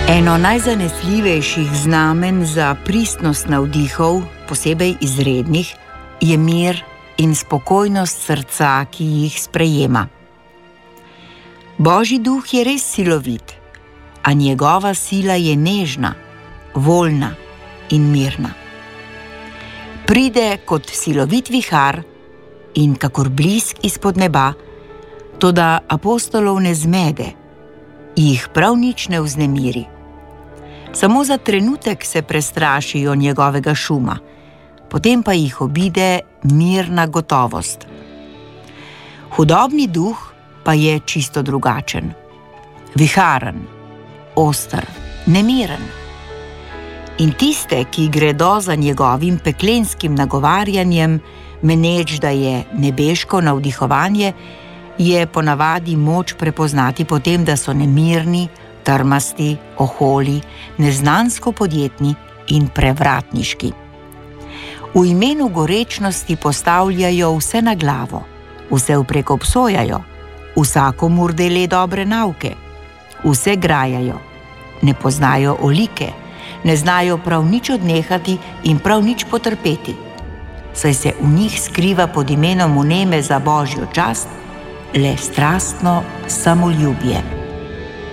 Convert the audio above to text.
Eno najzanesljivejših znamen za pristnost navdihov, posebej izrednih, je mir in spokojnost srca, ki jih sprejema. Božji duh je res silovit, a njegova sila je nežna, voljna in mirna. Pride kot silovit vihar in kakor blisk izpod neba, toda apostolov ne zmede, jih prav nič ne vznemiri. Samo za trenutek se prestrašijo njegovega šuma, potem pa jih obide mirna gotovost. Hudobni duh pa je čisto drugačen. Viharen, oster, nemiren. In tiste, ki gredo za njegovim peklenskim nagovarjanjem, meneč, da je nebeško navdihovanje, je ponavadi moč prepoznati potem, da so nemirni, trmasti, oholi, neznansko podjetni in prevratniški. V imenu gorečnosti postavljajo vse na glavo, vse vprek obsojajo, vsakomur dele dobre nauke, vse grajajo, ne poznajo olike, ne znajo prav nič odnehati in prav nič potrpeti, saj se v njih skriva pod imenom vneme za Božjo čast le strastno samoljubje.